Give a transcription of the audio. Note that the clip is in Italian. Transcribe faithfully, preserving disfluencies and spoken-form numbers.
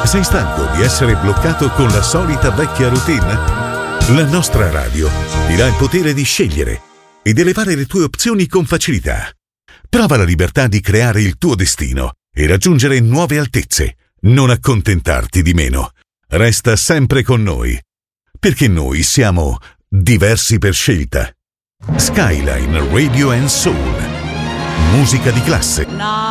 Sei stanco di essere bloccato con la solita vecchia routine? La nostra radio ti dà il potere di scegliere ed elevare le tue opzioni con facilità. Prova la libertà di creare il tuo destino e raggiungere nuove altezze. Non accontentarti di meno. Resta sempre con noi, perché noi siamo diversi per scelta. Skyline Radio and Soul. Musica di classe.